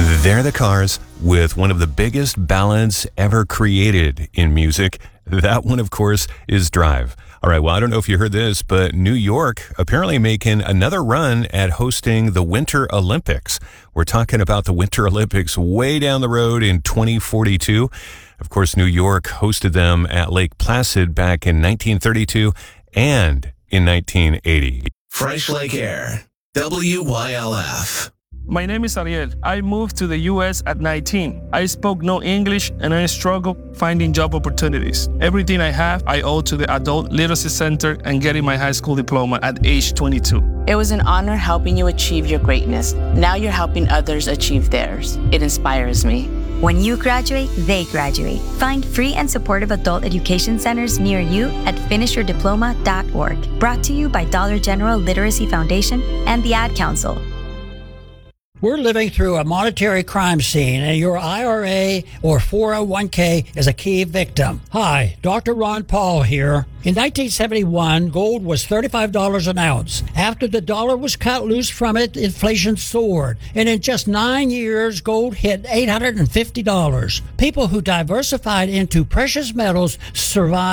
They're the Cars with one of the biggest ballads ever created in music. That one, of course, is Drive. All right, well, I don't know if you heard this, but New York apparently making another run at hosting the Winter Olympics. We're talking about the Winter Olympics way down the road in 2042. Of course, New York hosted them at Lake Placid back in 1932 and in 1980. Fresh Lake Air, WYLF. My name is Ariel. I moved to the U.S. at 19. I spoke no English and I struggled finding job opportunities. Everything I have, I owe to the Adult Literacy Center and getting my high school diploma at age 22. It was an honor helping you achieve your greatness. Now you're helping others achieve theirs. It inspires me. When you graduate, they graduate. Find free and supportive adult education centers near you at finishyourdiploma.org. Brought to you by Dollar General Literacy Foundation and the Ad Council. We're living through a monetary crime scene, and your IRA or 401k is a key victim. Hi, Dr. Ron Paul here. In 1971, gold was $35 an ounce. After the dollar was cut loose from it, inflation soared. And in just 9 years, gold hit $850. People who diversified into precious metals survived.